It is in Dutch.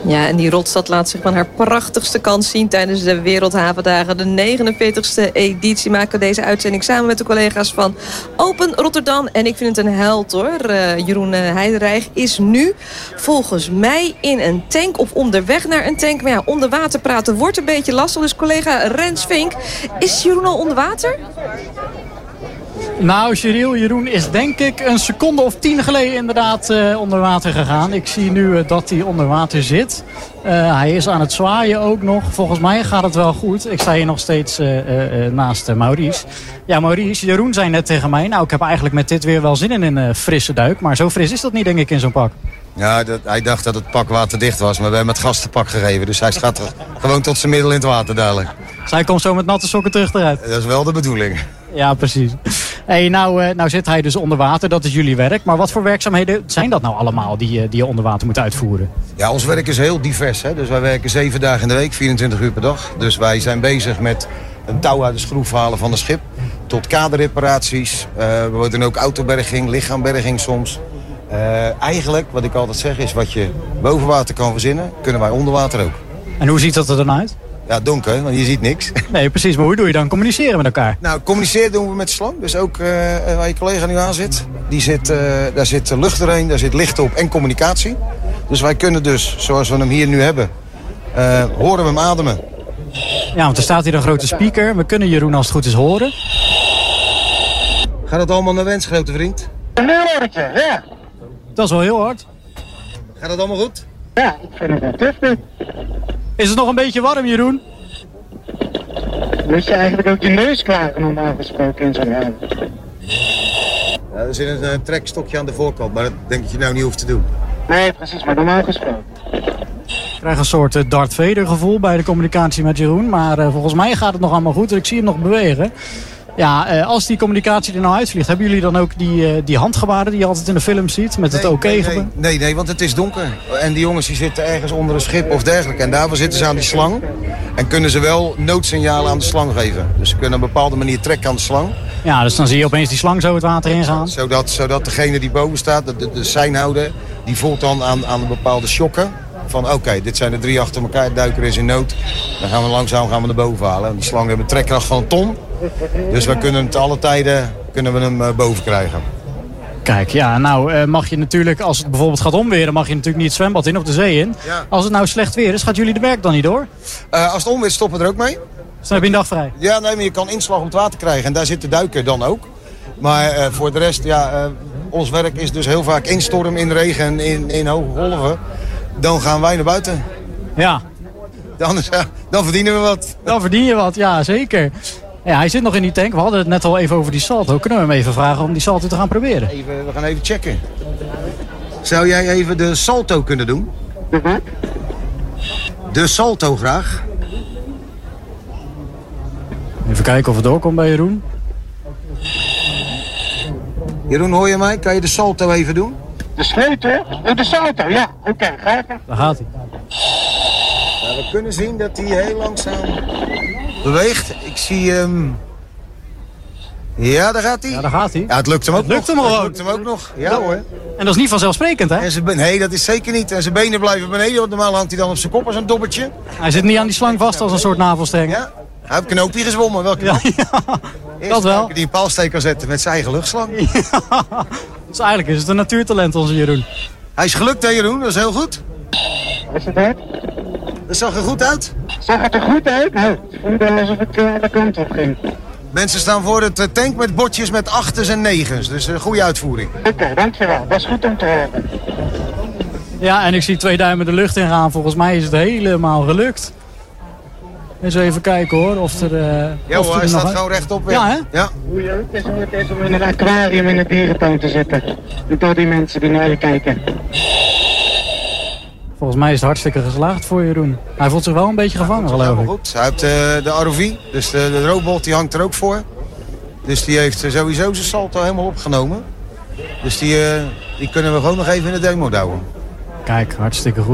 Ja, en die Rotstad laat zich van haar prachtigste kant zien tijdens de Wereldhavendagen. De 49e editie maken we deze uitzending samen met de collega's van Open Rotterdam. En ik vind het een held hoor. Jeroen Heidenreich is nu volgens mij in een tank of onderweg naar een tank. Maar ja, onder water praten wordt een beetje lastig. Dus collega Rens Vink, is Jeroen al onder water? Nou, Jeroen is denk ik een seconde of 10 geleden inderdaad onder water gegaan. Ik zie nu dat hij onder water zit. Hij is aan het zwaaien ook nog. Volgens mij gaat het wel goed. Ik sta hier nog steeds naast Maurice. Ja, Maurice, Jeroen zei net tegen mij... nou, ik heb eigenlijk met dit weer wel zin in een frisse duik. Maar zo fris is dat niet, denk ik, in zo'n pak. Ja, hij dacht dat het pak waterdicht was, maar we hebben het gastenpak gegeven. Dus hij gaat gewoon tot zijn middel in het water dadelijk. Zij komt zo met natte sokken terug eruit. Dat is wel de bedoeling. Ja, precies. Hey, nou zit hij dus onder water, dat is jullie werk. Maar wat voor werkzaamheden zijn dat nou allemaal die je onder water moet uitvoeren? Ja, ons werk is heel divers. Hè? Dus wij werken 7 dagen in de week, 24 uur per dag. Dus wij zijn bezig met een touw uit de schroef halen van een schip. Tot kaderreparaties. We doen ook autoberging, lichaamberging soms. Eigenlijk, wat ik altijd zeg, is wat je boven water kan verzinnen, kunnen wij onder water ook. En hoe ziet dat er dan uit? Ja, donker, want je ziet niks. Nee, precies. Maar hoe doe je dan? Communiceren met elkaar? Nou, communiceren doen we met de slang. Dus ook waar je collega nu aan zit. Daar zit lucht doorheen, daar zit licht op en communicatie. Dus wij kunnen dus, zoals we hem hier nu hebben, horen we hem ademen. Ja, want er staat hier een grote speaker. We kunnen Jeroen als het goed is horen. Gaat het allemaal naar wens, grote vriend? Een eurotje, ja. Dat is wel heel hard. Gaat het allemaal goed? Ja, ik vind het wel tof. Is het nog een beetje warm, Jeroen? Moet je eigenlijk ook je neus klagen normaal gesproken in zo'n ruim? Ja, er zit een trekstokje aan de voorkant, maar dat denk ik dat je nou niet hoeft te doen. Nee, precies, maar normaal gesproken. Ik krijg een soort Darth Vader gevoel bij de communicatie met Jeroen. Maar volgens mij gaat het nog allemaal goed. Ik zie hem nog bewegen. Ja, als die communicatie er nou uitvliegt, hebben jullie dan ook die handgebaren die je altijd in de film ziet? Met het oké? Nee, want het is donker. En die jongens die zitten ergens onder een schip of dergelijke. En daarvoor zitten ze aan die slang. En kunnen ze wel noodsignalen aan de slang geven. Dus ze kunnen op een bepaalde manier trekken aan de slang. Ja, dus dan zie je opeens die slang zo het water ingaan. Zodat degene die boven staat, de seinhouder, die voelt dan aan bepaalde shocken. Van oké, dit zijn de 3 achter elkaar, de duiker is in nood. Dan gaan we langzaam naar boven halen. Die slang hebben een trekkracht van een ton. Dus wij kunnen hem te alle tijden boven krijgen. Kijk, ja, nou mag je natuurlijk, als het bijvoorbeeld gaat omweren, mag je natuurlijk niet het zwembad in of de zee in. Ja. Als het nou slecht weer is, gaat jullie de werk dan niet door? Als het omweert stoppen we er ook mee. Dus dan heb je een dag vrij? Ja, nee, maar je kan inslag op het water krijgen en daar zit de duiker dan ook. Maar voor de rest, ja, ons werk is dus heel vaak in storm, in regen en in hoge golven. Dan gaan wij naar buiten. Ja. Dan verdienen we wat. Dan verdien je wat, ja, zeker. Ja, hij zit nog in die tank. We hadden het net al even over die salto. Kunnen we hem even vragen om die salto te gaan proberen? We gaan even checken. Zou jij even de salto kunnen doen? De salto graag. Even kijken of het doorkomt bij Jeroen. Jeroen, hoor je mij? Kan je de salto even doen? De sleutel? De salto, ja. Oké, ga even. Daar gaat hij. Nou, we kunnen zien dat hij heel langzaam beweegt. Ik zie hem... Ja, daar gaat hij. Ja, daar gaat hij. Ja, het lukt hem ook nog. Het lukt hem ook nog. Ja hoor. En dat is niet vanzelfsprekend, hè? Nee, dat is zeker niet. En zijn benen blijven beneden, want normaal hangt hij dan op zijn kop als een dobbertje. Hij zit niet aan die slang vast als een soort navelstreng. Ja, hij heeft knoopje gezwommen. Welke ja, dat wel. Die een paalsteek kan zetten met zijn eigen luchtslang. Ja. Dus eigenlijk is het een natuurtalent, onze Jeroen. Hij is gelukt, hè Jeroen? Dat is heel goed. Is het uit? Dat zag er goed uit. Zag het er goed uit? Nou, het voelde alsof ik alle kanten op ging. Mensen staan voor het tank met bordjes met 8's en 9's. Dus een goede uitvoering. Oké, dankjewel. Dat is goed om te horen. Ja, en ik zie 2 duimen de lucht ingaan. Volgens mij is het helemaal gelukt. Eens even kijken hoor, of er... ja hoor, hij staat gewoon rechtop weer. Ja, hè? Ja. Hoe je ook is om in een aquarium in het dierentuin te zitten. Met al die mensen die naar je kijken. Volgens mij is het hartstikke geslaagd voor Jeroen. Hij voelt zich wel een beetje gevangen, geloof ik. Goed. Hij heeft de ROV, dus de robot, die hangt er ook voor. Dus die heeft sowieso zijn salto helemaal opgenomen. Dus die kunnen we gewoon nog even in de demo douwen. Kijk, hartstikke goed.